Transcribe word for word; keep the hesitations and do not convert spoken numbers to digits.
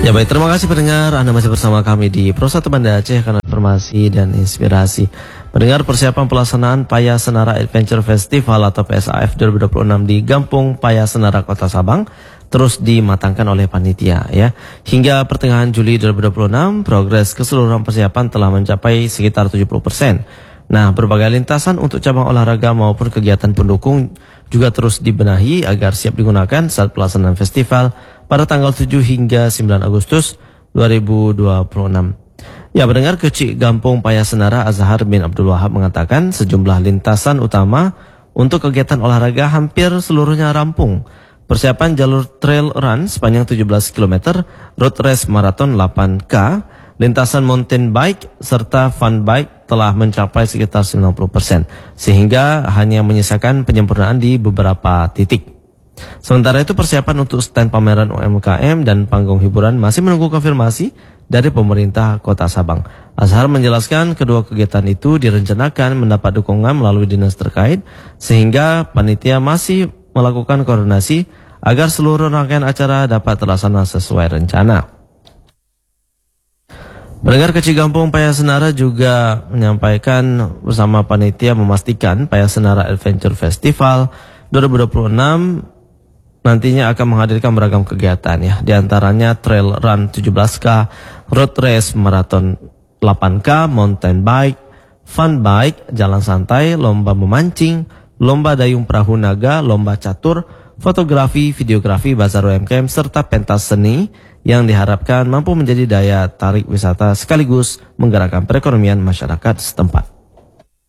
Ya baik, terima kasih pendengar, Anda masih bersama kami di Pro satu Banda Aceh karena informasi dan inspirasi. Pendengar, persiapan pelaksanaan Paya Senara Adventure Festival atau P S A F dua ribu dua puluh enam di Gampung Paya Senara Kota Sabang terus dimatangkan oleh panitia ya. Hingga pertengahan Juli dua ribu dua puluh enam, progres keseluruhan persiapan telah mencapai sekitar tujuh puluh persen. Nah, berbagai lintasan untuk cabang olahraga maupun kegiatan pendukung juga terus dibenahi agar siap digunakan saat pelaksanaan festival pada tanggal tujuh hingga sembilan Agustus dua ribu dua puluh enam. Ya, pendengar, Kecik Gampung Paya Senara Azhar bin Abdul Wahab mengatakan sejumlah lintasan utama untuk kegiatan olahraga hampir seluruhnya rampung. Persiapan jalur trail run sepanjang tujuh belas kilometer, road race marathon delapan K, lintasan mountain bike serta fun bike telah mencapai sekitar sembilan puluh persen, sehingga hanya menyisakan penyempurnaan di beberapa titik. Sementara itu, persiapan untuk stand pameran U M K M dan panggung hiburan masih menunggu konfirmasi dari pemerintah Kota Sabang. Azhar menjelaskan kedua kegiatan itu direncanakan mendapat dukungan melalui dinas terkait, sehingga panitia masih melakukan koordinasi agar seluruh rangkaian acara dapat terlaksana sesuai rencana. Pendengar, Kecik Gampung Paya Senara juga menyampaikan bersama panitia memastikan Paya Senara Adventure Festival dua ribu dua puluh enam nantinya akan menghadirkan beragam kegiatan ya, di antaranya trail run tujuh belas K, road race marathon delapan K, mountain bike, fun bike, jalan santai, lomba memancing, lomba dayung perahu naga, lomba catur, fotografi, videografi, bazar U M K M, serta pentas seni yang diharapkan mampu menjadi daya tarik wisata sekaligus menggerakkan perekonomian masyarakat setempat.